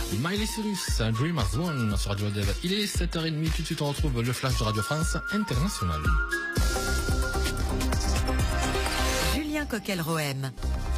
Miley Cyrus, Dreamers One sur Radio Dev. Il est 7h30, tout de suite on retrouve le flash de Radio France International. Julien Coquel-Rohem.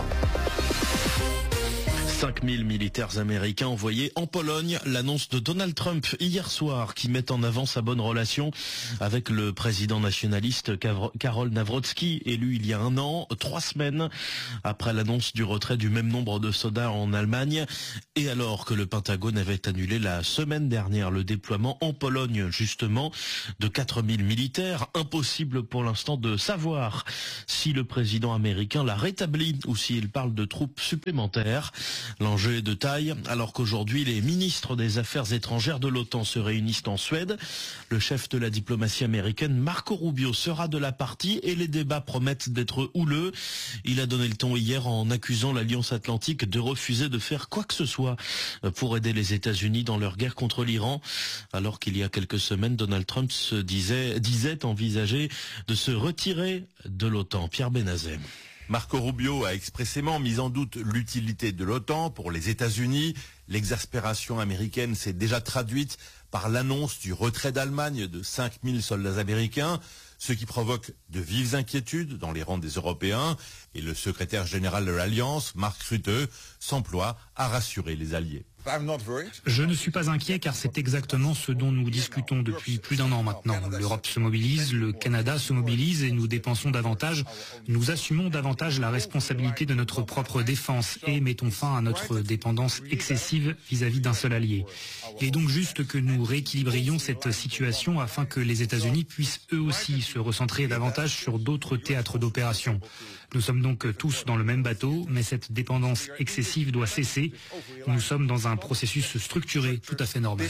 5000 militaires américains envoyés en Pologne. L'annonce de Donald Trump hier soir qui met en avant sa bonne relation avec le président nationaliste Karol Nawrocki, élu il y a 1 an, 3 semaines après l'annonce du retrait du même nombre de soldats en Allemagne, et alors que le Pentagone avait annulé la semaine dernière le déploiement en Pologne justement de 4000 militaires. Impossible pour l'instant de savoir si le président américain l'a rétabli ou s'il parle de troupes supplémentaires. L'enjeu est de taille, alors qu'aujourd'hui les ministres des Affaires étrangères de l'OTAN se réunissent en Suède. Le chef de la diplomatie américaine, Marco Rubio, sera de la partie et les débats promettent d'être houleux. Il a donné le ton hier en accusant l'Alliance Atlantique de refuser de faire quoi que ce soit pour aider les États-Unis dans leur guerre contre l'Iran, alors qu'il y a quelques semaines, Donald Trump disait envisager de se retirer de l'OTAN. Pierre Benazet. Marco Rubio a expressément mis en doute l'utilité de l'OTAN pour les États-Unis. L'exaspération américaine s'est déjà traduite par l'annonce du retrait d'Allemagne de 5000 soldats américains, ce qui provoque de vives inquiétudes dans les rangs des Européens. Et le secrétaire général de l'Alliance, Mark Rutte, s'emploie à rassurer les alliés. Je ne suis pas inquiet car c'est exactement ce dont nous discutons depuis plus d'1 an maintenant. L'Europe se mobilise, le Canada se mobilise et nous dépensons davantage. Nous assumons davantage la responsabilité de notre propre défense et mettons fin à notre dépendance excessive vis-à-vis d'un seul allié. Il est donc juste que nous rééquilibrions cette situation afin que les États-Unis puissent eux aussi se recentrer davantage sur d'autres théâtres d'opération. Nous sommes donc tous dans le même bateau, mais cette dépendance excessive doit cesser. Nous sommes dans un processus structuré tout à fait normal.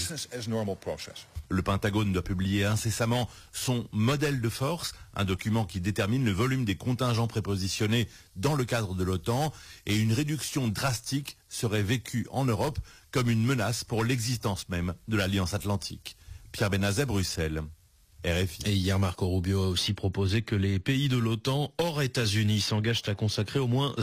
Le Pentagone doit publier incessamment son modèle de force, un document qui détermine le volume des contingents prépositionnés dans le cadre de l'OTAN, et une réduction drastique serait vécue en Europe comme une menace pour l'existence même de l'Alliance Atlantique. Pierre Benazet, Bruxelles. RFI. Et hier, Marco Rubio a aussi proposé que les pays de l'OTAN hors États-Unis s'engagent à consacrer au moins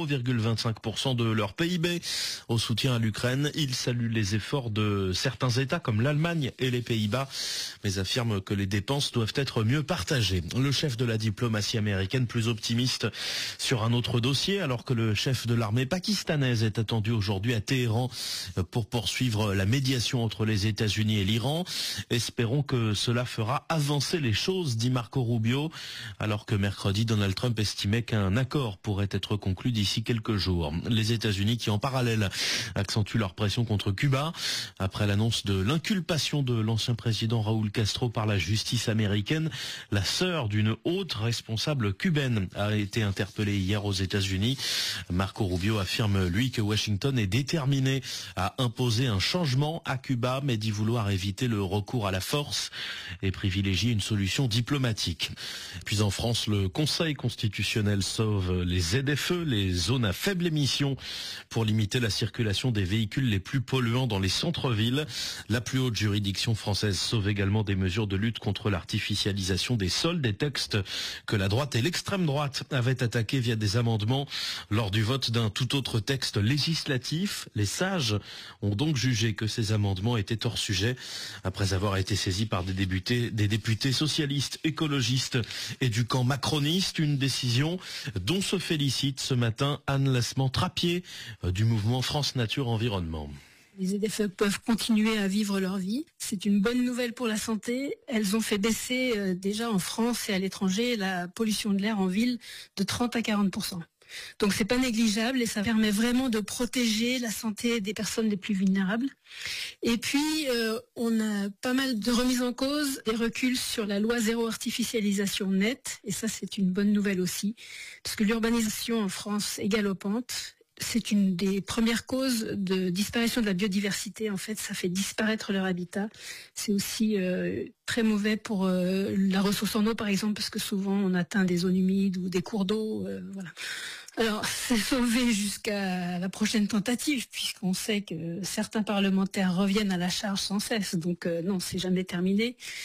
0,25% de leur PIB au soutien à l'Ukraine. Il salue les efforts de certains États comme l'Allemagne et les Pays-Bas, mais affirme que les dépenses doivent être mieux partagées. Le chef de la diplomatie américaine plus optimiste sur un autre dossier, alors que le chef de l'armée pakistanaise est attendu aujourd'hui à Téhéran pour poursuivre la médiation entre les États-Unis et l'Iran. Espérons que cela fera avancer les choses, dit Marco Rubio, alors que mercredi, Donald Trump estimait qu'un accord pourrait être conclu d'ici quelques jours. Les États-Unis qui, en parallèle, accentuent leur pression contre Cuba, après l'annonce de l'inculpation de l'ancien président Raúl Castro par la justice américaine. La sœur d'une haute responsable cubaine a été interpellée hier aux États-Unis. Marco Rubio affirme, lui, que Washington est déterminé à imposer un changement à Cuba, mais dit vouloir éviter le recours à la force et privilégier une solution diplomatique. Puis en France, le Conseil constitutionnel sauve les ZFE, les zones à faible émission, pour limiter la circulation des véhicules les plus polluants dans les centres-villes. La plus haute juridiction française sauve également des mesures de lutte contre l'artificialisation des sols, des textes que la droite et l'extrême droite avaient attaqués via des amendements lors du vote d'un tout autre texte législatif. Les sages ont donc jugé que ces amendements étaient hors sujet après avoir été saisis par des députés socialistes, écologistes et du camp macroniste. Une décision dont se félicite ce matin Anne Lassemant-Trappier du mouvement France Nature Environnement. Les ZFE peuvent continuer à vivre leur vie. C'est une bonne nouvelle pour la santé. Elles ont fait baisser déjà en France et à l'étranger la pollution de l'air en ville de 30 à 40%. Donc c'est pas négligeable et ça permet vraiment de protéger la santé des personnes les plus vulnérables. Et puis on a pas mal de remises en cause, des reculs sur la loi zéro artificialisation nette, et ça c'est une bonne nouvelle aussi, parce que l'urbanisation en France est galopante. C'est une des premières causes de disparition de la biodiversité. En fait, ça fait disparaître leur habitat. C'est aussi très mauvais pour la ressource en eau, par exemple, parce que souvent on atteint des zones humides ou des cours d'eau. Voilà. Alors, c'est sauvé jusqu'à la prochaine tentative, puisqu'on sait que certains parlementaires reviennent à la charge sans cesse. Donc non, c'est jamais terminé.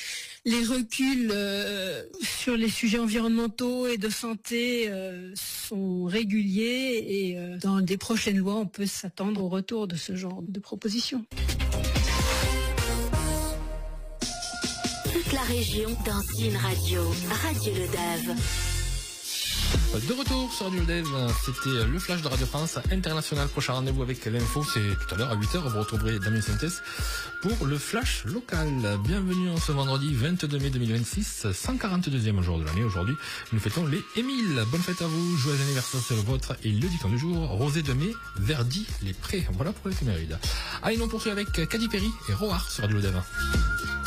Les reculs sur les sujets environnementaux et de santé sont réguliers et dans des prochaines lois, on peut s'attendre au retour de ce genre de propositions. Toute la région dans une radio, Radio Le Dave. De retour sur Radio Dev, c'était le flash de Radio France International. Prochain rendez-vous avec l'info, c'est tout à l'heure à 8h. Vous retrouverez Damien Sintès pour le flash local. Bienvenue en ce vendredi 22 mai 2026, 142e jour de l'année. Aujourd'hui, nous fêtons les Émile. Bonne fête à vous, joyeux anniversaire sur le vôtre. Et le dicton du jour, Rosé de mai, Verdi, les Prés. Voilà pour l'éphéméride. Allez, on poursuit avec Katy Perry et Roar sur Radio Dev.